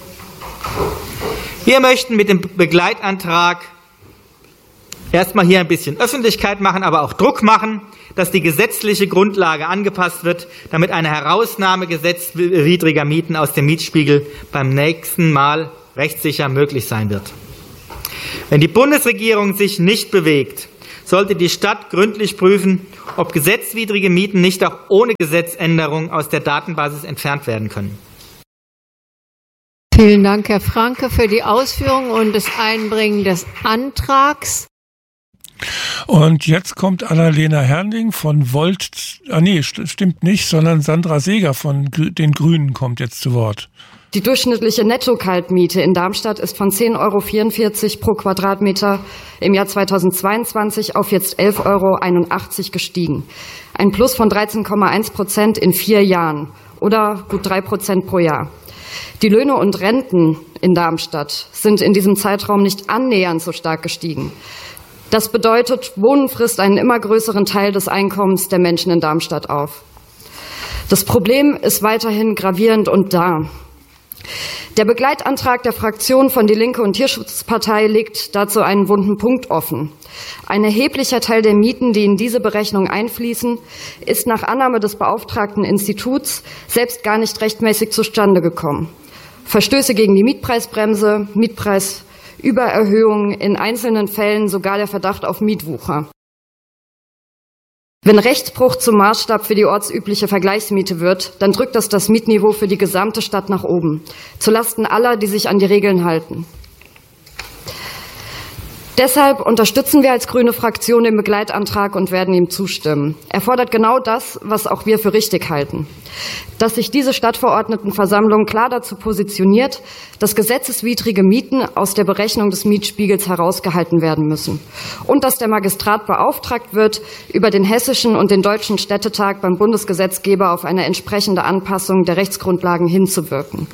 Wir möchten mit dem Begleitantrag erstmal hier ein bisschen Öffentlichkeit machen, aber auch Druck machen, dass die gesetzliche Grundlage angepasst wird, damit eine Herausnahme gesetzwidriger Mieten aus dem Mietspiegel beim nächsten Mal rechtssicher möglich sein wird. Wenn die Bundesregierung sich nicht bewegt, sollte die Stadt gründlich prüfen, ob gesetzwidrige Mieten nicht auch ohne Gesetzänderung aus der Datenbasis entfernt werden können. Vielen Dank, Herr Franke, für die Ausführung und das Einbringen des Antrags. Und jetzt kommt Annalena Herrnding von Volt, stimmt nicht, sondern Sandra Seeger von den Grünen kommt jetzt zu Wort. Die durchschnittliche Netto-Kaltmiete in Darmstadt ist von 10,44 € pro Quadratmeter im Jahr 2022 auf jetzt 11,81 € gestiegen. Ein Plus von 13,1% in 4 Jahren oder gut 3% pro Jahr. Die Löhne und Renten in Darmstadt sind in diesem Zeitraum nicht annähernd so stark gestiegen. Das bedeutet, Wohnen frisst einen immer größeren Teil des Einkommens der Menschen in Darmstadt auf. Das Problem ist weiterhin gravierend und da. Der Begleitantrag der Fraktion von Die Linke und Tierschutzpartei legt dazu einen wunden Punkt offen. Ein erheblicher Teil der Mieten, die in diese Berechnung einfließen, ist nach Annahme des beauftragten Instituts selbst gar nicht rechtmäßig zustande gekommen. Verstöße gegen die Mietpreisbremse, Übererhöhungen, in einzelnen Fällen sogar der Verdacht auf Mietwucher. Wenn Rechtsbruch zum Maßstab für die ortsübliche Vergleichsmiete wird, dann drückt das Mietniveau für die gesamte Stadt nach oben, zulasten aller, die sich an die Regeln halten. Deshalb unterstützen wir als grüne Fraktion den Begleitantrag und werden ihm zustimmen. Er fordert genau das, was auch wir für richtig halten. Dass sich diese Stadtverordnetenversammlung klar dazu positioniert, dass gesetzeswidrige Mieten aus der Berechnung des Mietspiegels herausgehalten werden müssen. Und dass der Magistrat beauftragt wird, über den Hessischen und den Deutschen Städtetag beim Bundesgesetzgeber auf eine entsprechende Anpassung der Rechtsgrundlagen hinzuwirken.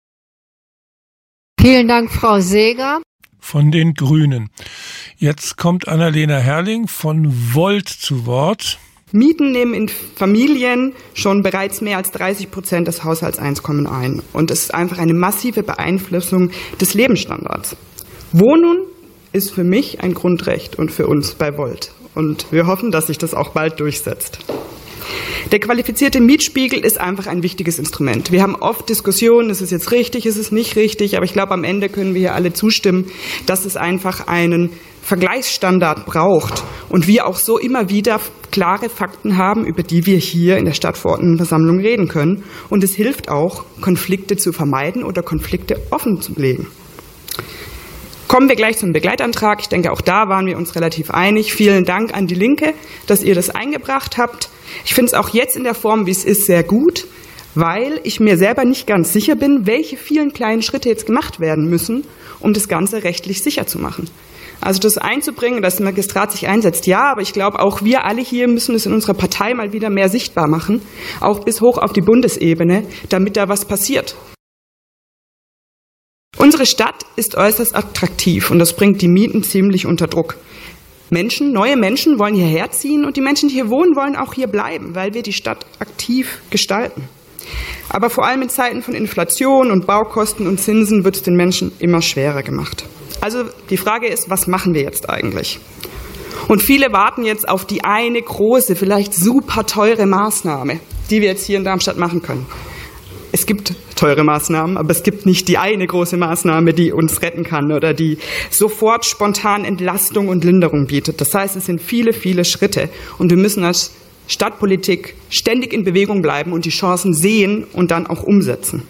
Vielen Dank, Frau Seeger. Von den Grünen. Jetzt kommt Annalena Herrling von Volt zu Wort. Mieten nehmen in Familien schon bereits mehr als 30% des Haushaltseinkommens ein. Und es ist einfach eine massive Beeinflussung des Lebensstandards. Wohnen ist für mich ein Grundrecht und für uns bei Volt. Und wir hoffen, dass sich das auch bald durchsetzt. Der qualifizierte Mietspiegel ist einfach ein wichtiges Instrument. Wir haben oft Diskussionen, ist es jetzt richtig, ist es nicht richtig, aber ich glaube, am Ende können wir hier alle zustimmen, dass es einfach einen Vergleichsstandard braucht und wir auch so immer wieder klare Fakten haben, über die wir hier in der Stadtverordnetenversammlung reden können. Und es hilft auch, Konflikte zu vermeiden oder Konflikte offen zu legen. Kommen wir gleich zum Begleitantrag. Ich denke, auch da waren wir uns relativ einig. Vielen Dank an die Linke, dass ihr das eingebracht habt. Ich finde es auch jetzt in der Form, wie es ist, sehr gut, weil ich mir selber nicht ganz sicher bin, welche vielen kleinen Schritte jetzt gemacht werden müssen, um das Ganze rechtlich sicher zu machen. Also das einzubringen, dass der Magistrat sich einsetzt, ja, aber ich glaube, auch wir alle hier müssen es in unserer Partei mal wieder mehr sichtbar machen, auch bis hoch auf die Bundesebene, damit da was passiert. Unsere Stadt ist äußerst attraktiv und das bringt die Mieten ziemlich unter Druck. Neue Menschen wollen hierher ziehen und die Menschen, die hier wohnen, wollen auch hier bleiben, weil wir die Stadt aktiv gestalten. Aber vor allem in Zeiten von Inflation und Baukosten und Zinsen wird es den Menschen immer schwerer gemacht. Also die Frage ist, was machen wir jetzt eigentlich? Und viele warten jetzt auf die eine große, vielleicht super teure Maßnahme, die wir jetzt hier in Darmstadt machen können. Es gibt teure Maßnahmen, aber es gibt nicht die eine große Maßnahme, die uns retten kann oder die sofort spontan Entlastung und Linderung bietet. Das heißt, es sind viele, viele Schritte und wir müssen als Stadtpolitik ständig in Bewegung bleiben und die Chancen sehen und dann auch umsetzen.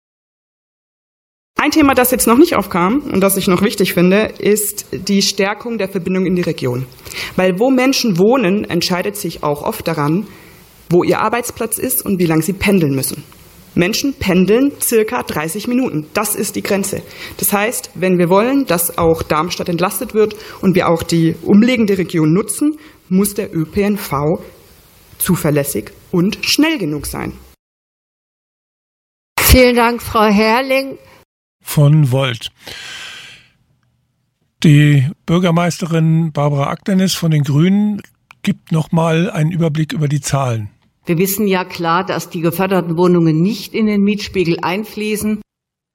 Ein Thema, das jetzt noch nicht aufkam und das ich noch wichtig finde, ist die Stärkung der Verbindung in die Region. Weil wo Menschen wohnen, entscheidet sich auch oft daran, wo ihr Arbeitsplatz ist und wie lange sie pendeln müssen. Menschen pendeln circa 30 Minuten. Das ist die Grenze. Das heißt, wenn wir wollen, dass auch Darmstadt entlastet wird und wir auch die umliegende Region nutzen, muss der ÖPNV zuverlässig und schnell genug sein. Vielen Dank, Frau Herrling. Von Volt. Die Bürgermeisterin Barbara Akternis von den Grünen gibt noch mal einen Überblick über die Zahlen. Wir wissen ja klar, dass die geförderten Wohnungen nicht in den Mietspiegel einfließen.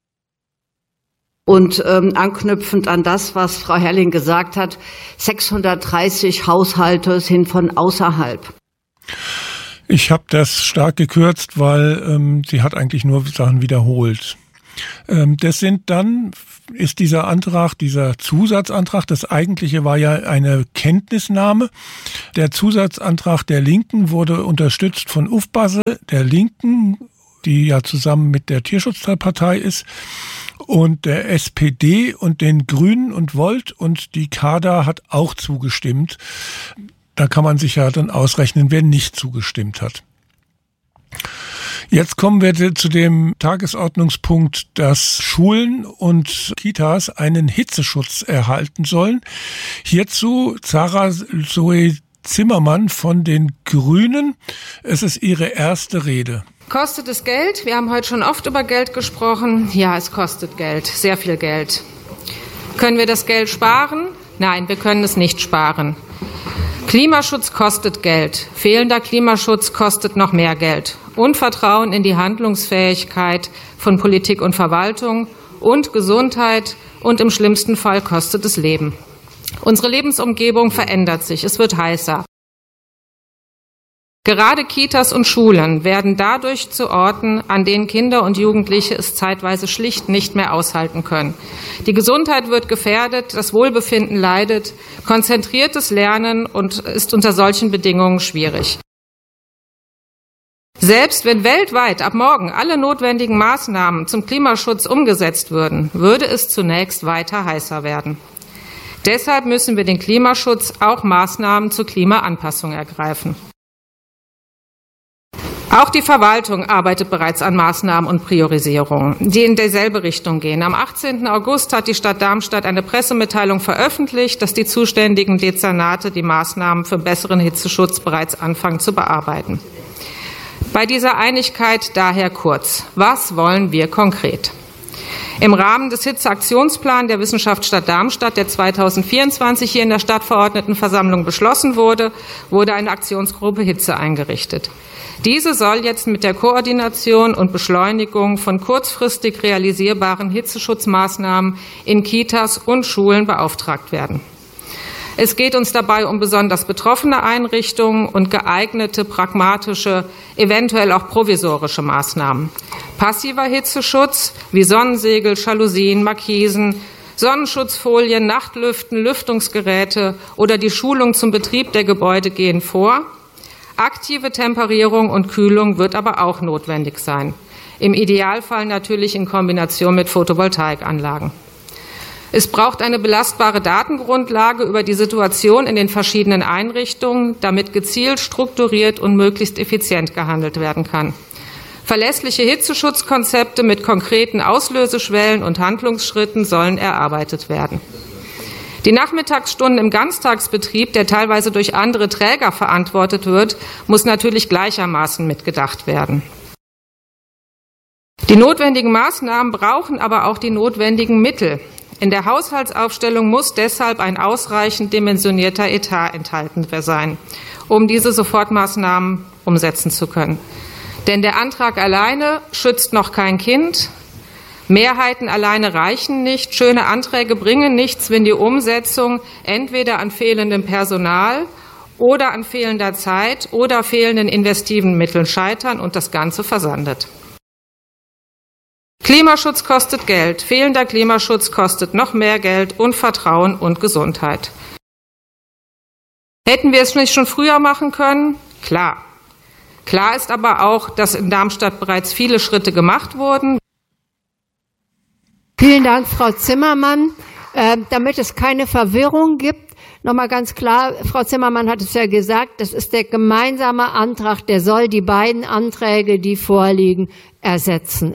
Und anknüpfend an das, was Frau Herrling gesagt hat, 630 Haushalte sind von außerhalb. Ich habe das stark gekürzt, weil sie hat eigentlich nur Sachen wiederholt. Das ist dieser Antrag, dieser Zusatzantrag, das eigentliche war ja eine Kenntnisnahme. Der Zusatzantrag der Linken wurde unterstützt von Ufbasse, der Linken, die ja zusammen mit der Tierschutzpartei ist, und der SPD und den Grünen und Volt, und die Kader hat auch zugestimmt. Da kann man sich ja dann ausrechnen, wer nicht zugestimmt hat. Jetzt kommen wir zu dem Tagesordnungspunkt, dass Schulen und Kitas einen Hitzeschutz erhalten sollen. Hierzu Sarah Zoe Zimmermann von den Grünen. Es ist ihre erste Rede. Kostet es Geld? Wir haben heute schon oft über Geld gesprochen. Ja, es kostet Geld, sehr viel Geld. Können wir das Geld sparen? Nein, wir können es nicht sparen. Klimaschutz kostet Geld. Fehlender Klimaschutz kostet noch mehr Geld. Und Vertrauen in die Handlungsfähigkeit von Politik und Verwaltung und Gesundheit und im schlimmsten Fall kostet es Leben. Unsere Lebensumgebung verändert sich. Es wird heißer. Gerade Kitas und Schulen werden dadurch zu Orten, an denen Kinder und Jugendliche es zeitweise schlicht nicht mehr aushalten können. Die Gesundheit wird gefährdet, das Wohlbefinden leidet, konzentriertes Lernen und ist unter solchen Bedingungen schwierig. Selbst wenn weltweit ab morgen alle notwendigen Maßnahmen zum Klimaschutz umgesetzt würden, würde es zunächst weiter heißer werden. Deshalb müssen wir den Klimaschutz auch Maßnahmen zur Klimaanpassung ergreifen. Auch die Verwaltung arbeitet bereits an Maßnahmen und Priorisierungen, die in dieselbe Richtung gehen. Am 18. August hat die Stadt Darmstadt eine Pressemitteilung veröffentlicht, dass die zuständigen Dezernate die Maßnahmen für besseren Hitzeschutz bereits anfangen zu bearbeiten. Bei dieser Einigkeit daher kurz: Was wollen wir konkret? Im Rahmen des Hitzeaktionsplans der Wissenschaftsstadt Darmstadt, der 2024 hier in der Stadtverordnetenversammlung beschlossen wurde, wurde eine Aktionsgruppe Hitze eingerichtet. Diese soll jetzt mit der Koordination und Beschleunigung von kurzfristig realisierbaren Hitzeschutzmaßnahmen in Kitas und Schulen beauftragt werden. Es geht uns dabei um besonders betroffene Einrichtungen und geeignete, pragmatische, eventuell auch provisorische Maßnahmen. Passiver Hitzeschutz wie Sonnensegel, Jalousien, Markisen, Sonnenschutzfolien, Nachtlüften, Lüftungsgeräte oder die Schulung zum Betrieb der Gebäude gehen vor. Aktive Temperierung und Kühlung wird aber auch notwendig sein. Im Idealfall natürlich in Kombination mit Photovoltaikanlagen. Es braucht eine belastbare Datengrundlage über die Situation in den verschiedenen Einrichtungen, damit gezielt, strukturiert und möglichst effizient gehandelt werden kann. Verlässliche Hitzeschutzkonzepte mit konkreten Auslöseschwellen und Handlungsschritten sollen erarbeitet werden. Die Nachmittagsstunden im Ganztagsbetrieb, der teilweise durch andere Träger verantwortet wird, muss natürlich gleichermaßen mitgedacht werden. Die notwendigen Maßnahmen brauchen aber auch die notwendigen Mittel. In der Haushaltsaufstellung muss deshalb ein ausreichend dimensionierter Etat enthalten sein, um diese Sofortmaßnahmen umsetzen zu können. Denn der Antrag alleine schützt noch kein Kind. Mehrheiten alleine reichen nicht. Schöne Anträge bringen nichts, wenn die Umsetzung entweder an fehlendem Personal oder an fehlender Zeit oder fehlenden investiven Mitteln scheitern und das Ganze versandet. Klimaschutz kostet Geld. Fehlender Klimaschutz kostet noch mehr Geld und Vertrauen und Gesundheit. Hätten wir es nicht schon früher machen können? Klar. Klar ist aber auch, dass in Darmstadt bereits viele Schritte gemacht wurden. Vielen Dank, Frau Zimmermann. Damit es keine Verwirrung gibt, nochmal ganz klar, Frau Zimmermann hat es ja gesagt, das ist der gemeinsame Antrag, der soll die beiden Anträge, die vorliegen, ersetzen.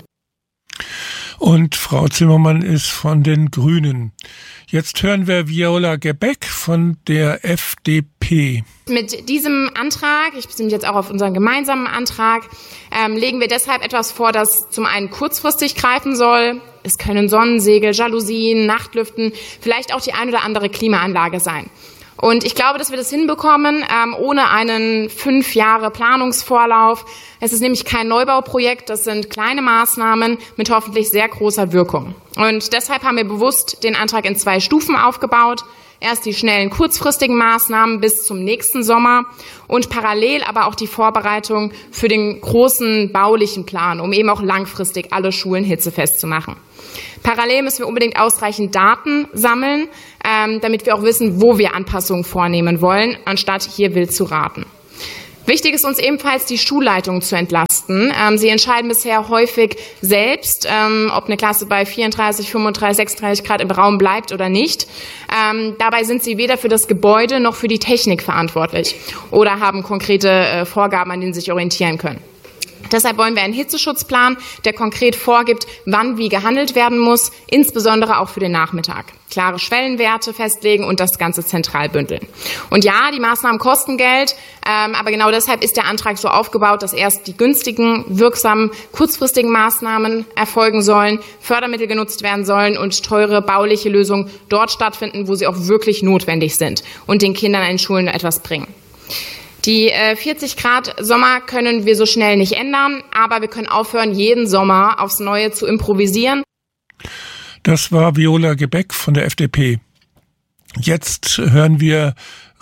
Und Frau Zimmermann ist von den Grünen. Jetzt hören wir Viola Gebeck von der FDP. Mit diesem Antrag, ich beziehe mich jetzt auch auf unseren gemeinsamen Antrag, legen wir deshalb etwas vor, das zum einen kurzfristig greifen soll. Es können Sonnensegel, Jalousien, Nachtlüften, vielleicht auch die ein oder andere Klimaanlage sein. Und ich glaube, dass wir das hinbekommen, ohne einen 5 Jahre Planungsvorlauf. Es ist nämlich kein Neubauprojekt, das sind kleine Maßnahmen mit hoffentlich sehr großer Wirkung. Und deshalb haben wir bewusst den Antrag in 2 Stufen aufgebaut. Erst die schnellen, kurzfristigen Maßnahmen bis zum nächsten Sommer und parallel aber auch die Vorbereitung für den großen baulichen Plan, um eben auch langfristig alle Schulen hitzefest zu machen. Parallel müssen wir unbedingt ausreichend Daten sammeln, damit wir auch wissen, wo wir Anpassungen vornehmen wollen, anstatt hier wild zu raten. Wichtig ist uns ebenfalls, die Schulleitungen zu entlasten. Sie entscheiden bisher häufig selbst, ob eine Klasse bei 34, 35, 36 Grad im Raum bleibt oder nicht. Dabei sind sie weder für das Gebäude noch für die Technik verantwortlich oder haben konkrete Vorgaben, an denen sie sich orientieren können. Deshalb wollen wir einen Hitzeschutzplan, der konkret vorgibt, wann wie gehandelt werden muss, insbesondere auch für den Nachmittag. Klare Schwellenwerte festlegen und das Ganze zentral bündeln. Und ja, die Maßnahmen kosten Geld, aber genau deshalb ist der Antrag so aufgebaut, dass erst die günstigen, wirksamen, kurzfristigen Maßnahmen erfolgen sollen, Fördermittel genutzt werden sollen und teure bauliche Lösungen dort stattfinden, wo sie auch wirklich notwendig sind und den Kindern in den Schulen etwas bringen. Die 40 Grad Sommer können wir so schnell nicht ändern, aber wir können aufhören, jeden Sommer aufs Neue zu improvisieren. Das war Viola Gebeck von der FDP. Jetzt hören wir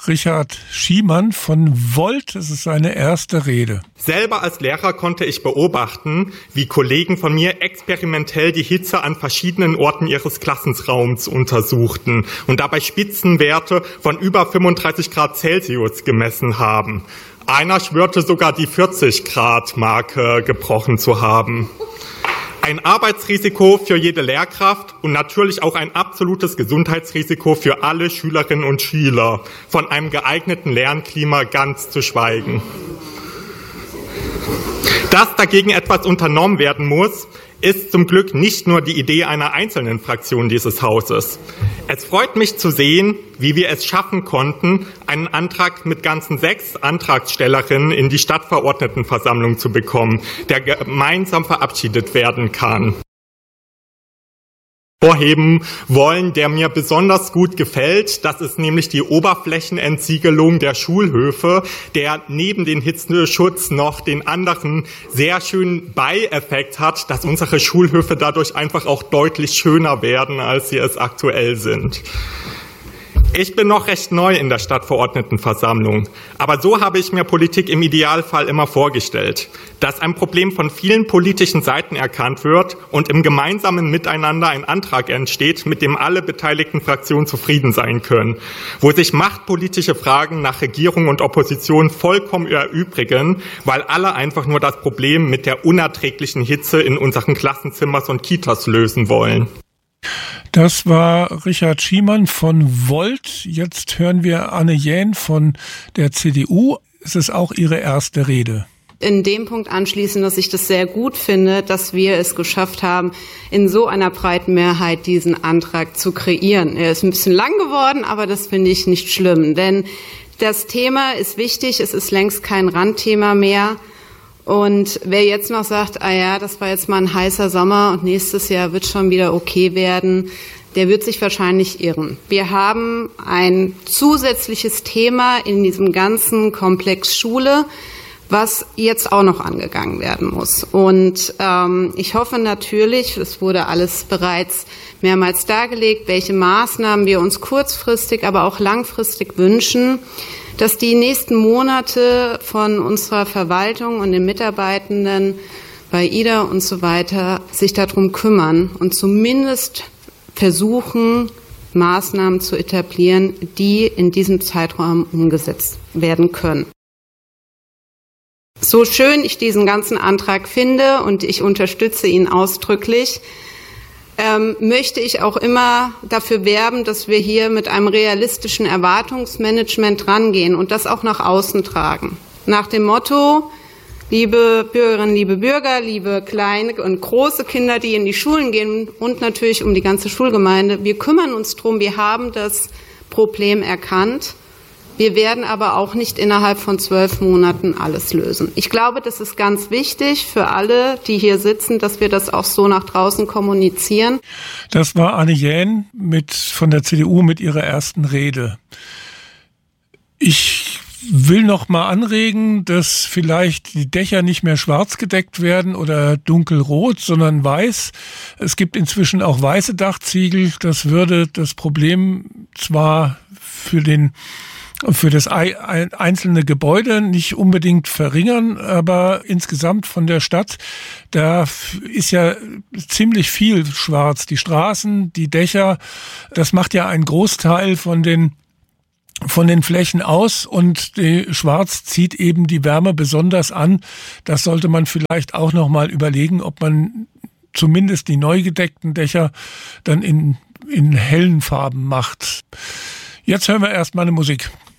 Richard Schiemann von Volt. Das ist seine erste Rede. Selber als Lehrer konnte ich beobachten, wie Kollegen von mir experimentell die Hitze an verschiedenen Orten ihres Klassenraums untersuchten und dabei Spitzenwerte von über 35 Grad Celsius gemessen haben. Einer schwörte sogar die 40-Grad-Marke gebrochen zu haben. Ein Arbeitsrisiko für jede Lehrkraft und natürlich auch ein absolutes Gesundheitsrisiko für alle Schülerinnen und Schüler, von einem geeigneten Lernklima ganz zu schweigen. Dass dagegen etwas unternommen werden muss, ist zum Glück nicht nur die Idee einer einzelnen Fraktion dieses Hauses. Es freut mich zu sehen, wie wir es schaffen konnten, einen Antrag mit ganzen 6 Antragstellerinnen in die Stadtverordnetenversammlung zu bekommen, der gemeinsam verabschiedet werden kann. Vorheben wollen, der mir besonders gut gefällt. Das ist nämlich die Oberflächenentsiegelung der Schulhöfe, der neben den Hitzeschutz noch den anderen sehr schönen Beieffekt hat, dass unsere Schulhöfe dadurch einfach auch deutlich schöner werden, als sie es aktuell sind. Ich bin noch recht neu in der Stadtverordnetenversammlung, aber so habe ich mir Politik im Idealfall immer vorgestellt, dass ein Problem von vielen politischen Seiten erkannt wird und im gemeinsamen Miteinander ein Antrag entsteht, mit dem alle beteiligten Fraktionen zufrieden sein können, wo sich machtpolitische Fragen nach Regierung und Opposition vollkommen erübrigen, weil alle einfach nur das Problem mit der unerträglichen Hitze in unseren Klassenzimmern und Kitas lösen wollen. Das war Richard Schiemann von Volt. Jetzt hören wir Anne Jähn von der CDU. Es ist auch ihre erste Rede. In dem Punkt anschließen, dass ich das sehr gut finde, dass wir es geschafft haben, in so einer breiten Mehrheit diesen Antrag zu kreieren. Er ist ein bisschen lang geworden, aber das finde ich nicht schlimm, denn das Thema ist wichtig. Es ist längst kein Randthema mehr. Und wer jetzt noch sagt, ah ja, das war jetzt mal ein heißer Sommer und nächstes Jahr wird schon wieder okay werden, der wird sich wahrscheinlich irren. Wir haben ein zusätzliches Thema in diesem ganzen Komplex Schule, was jetzt auch noch angegangen werden muss. Und ich hoffe natürlich, es wurde alles bereits mehrmals dargelegt, welche Maßnahmen wir uns kurzfristig, aber auch langfristig wünschen, dass die nächsten Monate von unserer Verwaltung und den Mitarbeitenden bei IDA und so weiter sich darum kümmern und zumindest versuchen, Maßnahmen zu etablieren, die in diesem Zeitraum umgesetzt werden können. So schön ich diesen ganzen Antrag finde und ich unterstütze ihn ausdrücklich, möchte ich auch immer dafür werben, dass wir hier mit einem realistischen Erwartungsmanagement rangehen und das auch nach außen tragen. Nach dem Motto, liebe Bürgerinnen, liebe Bürger, liebe kleine und große Kinder, die in die Schulen gehen und natürlich um die ganze Schulgemeinde, wir kümmern uns drum, wir haben das Problem erkannt. Wir werden aber auch nicht innerhalb von 12 Monaten alles lösen. Ich glaube, das ist ganz wichtig für alle, die hier sitzen, dass wir das auch so nach draußen kommunizieren. Das war Anne Jähn von der CDU mit ihrer ersten Rede. Ich will noch mal anregen, dass vielleicht die Dächer nicht mehr schwarz gedeckt werden oder dunkelrot, sondern weiß. Es gibt inzwischen auch weiße Dachziegel. Das würde das Problem zwar für das einzelne Gebäude nicht unbedingt verringern, aber insgesamt von der Stadt, da ist ja ziemlich viel schwarz. Die Straßen, die Dächer, das macht ja einen Großteil von den Flächen aus und Schwarz zieht eben die Wärme besonders an. Das sollte man vielleicht auch noch mal überlegen, ob man zumindest die neu gedeckten Dächer dann in hellen Farben macht. Jetzt hören wir erst mal eine Musik.